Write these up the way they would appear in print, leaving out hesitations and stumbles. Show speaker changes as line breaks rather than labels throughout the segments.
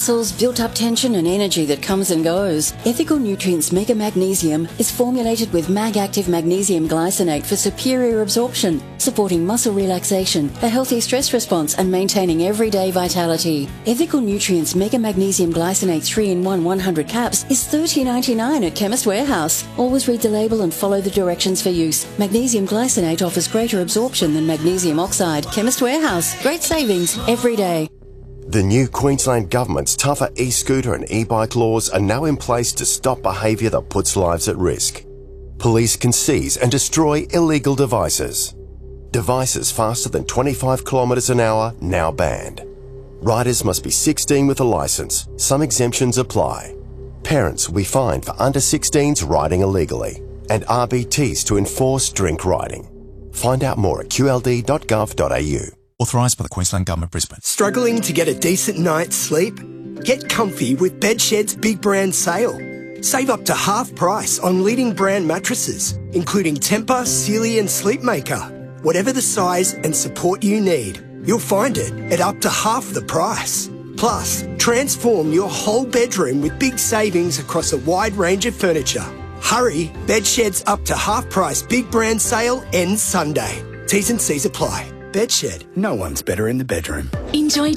muscles, built-up tension and energy that comes and goes. Ethical Nutrients Mega Magnesium is formulated with Mag-Active Magnesium Glycinate for superior absorption, supporting muscle relaxation, a healthy stress response and maintaining everyday vitality. Ethical Nutrients Mega Magnesium Glycinate 3-in-1 100 caps is $30.99 at Chemist Warehouse. Always read the label and follow the directions for use. Magnesium glycinate offers greater absorption than magnesium oxide. Chemist Warehouse. Great savings every day.
The new Queensland Government's tougher e-scooter and e-bike laws are now in place to stop behaviour that puts lives at risk. Police can seize and destroy illegal devices. Devices faster than 25 kilometres an hour now banned. Riders must be 16 with a licence. Some exemptions apply. Parents will be fined for under 16s riding illegally, and RBTs to enforce drink riding. Find out more at qld.gov.au.
Authorised by the Queensland Government, Brisbane.
Struggling to get a decent night's sleep? Get comfy with Bedshed's Big Brand Sale. Save up to half price on leading brand mattresses, including Tempur, Sealy and Sleepmaker. Whatever the size and support you need, you'll find it at up to half the price. Plus, transform your whole bedroom with big savings across a wide range of furniture. Hurry, Bedshed's up to half price Big Brand Sale ends Sunday. T's and C's apply. Bedshed, no one's better in the bedroom.
Enjoy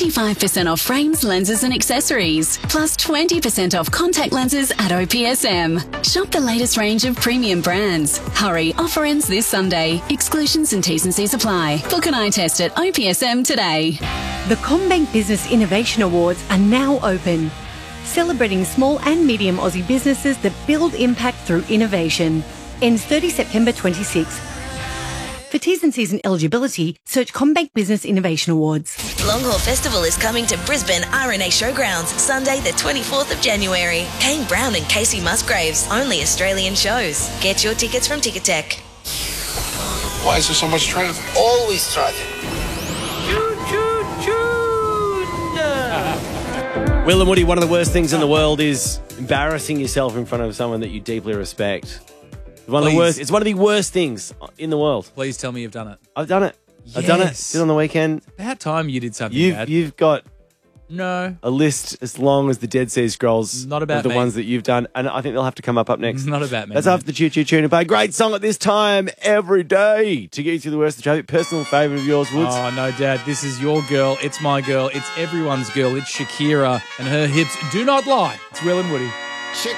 25% off frames, lenses and accessories, plus 20% off contact lenses at OPSM. Shop the latest range of premium brands. Hurry, offer ends this Sunday. Exclusions and T's and C's apply. Book an eye test at OPSM today.
The CommBank Business Innovation Awards are now open, celebrating small and medium Aussie businesses that build impact through innovation. Ends 30 September 26. For T's and C's and eligibility, search CommBank Business Innovation Awards.
Long Haul Festival is coming to Brisbane RNA Showgrounds Sunday the 24th of January. Kane Brown and Casey Musgraves, only Australian shows. Get your tickets from Ticketek.
Why is there so much traffic?
Always traffic.
Will and Woody, one of the worst things in the world is embarrassing yourself in front of someone that you deeply respect. It's one of the worst things in the world.
Please tell me you've done it.
I've done it.
Yes.
I've done it. Did on the weekend.
About time you did something bad.
You've got
a
list as long as the Dead Sea Scrolls.
Not about
of the
me.
ones that you've done, and I think they'll have to come up next.
Not about me.
That's after the Choo Choo Tune and Pay. Great song at this time every day to get you through the worst of the traffic. Personal favourite of yours, Woods.
Oh, no, Dad. This is your girl. It's my girl. It's everyone's girl. It's Shakira, and her hits do not lie. It's Will and Woody.